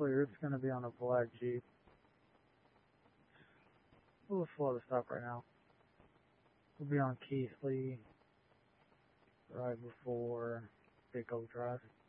clear. It's going to be on a black Jeep. We'll slow the stop right now. We'll be on Keithley right before Big Oak Drive.